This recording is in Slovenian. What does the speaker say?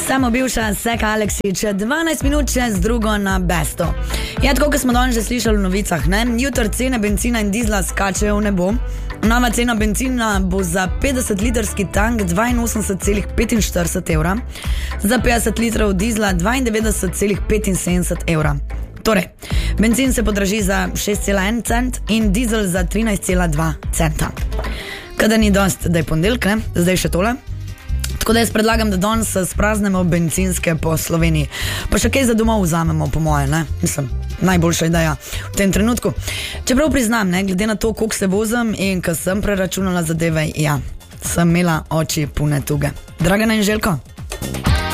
Samo bivša Seka Aleksić, 12 minut čez drugo na Besto. Ja, tako kot smo danes že slišali v novicah, ne? Jutri cene benzina in dizla skačejo v nebo. Nova cena benzina bo za 50 litrski tank 82,45 evra, za 50 litrov dizla 92,75 evra. Torej, benzin se podraži za 6,1 cent in dizel za 13,2 centa. Kada ni dost, da je ponedeljek, ne? Zdaj še tole. Tako da jaz predlagam, da danes spraznemo bencinske po Sloveniji. Pa še kaj za domov vzamemo, po moje, ne? Mislim, najboljša ideja v tem trenutku. Čeprav priznam, ne, glede na to, koliko se vozim in ko sem preračunala zadeve, ja, sem imela oči pune tuge. Dragana in Željko?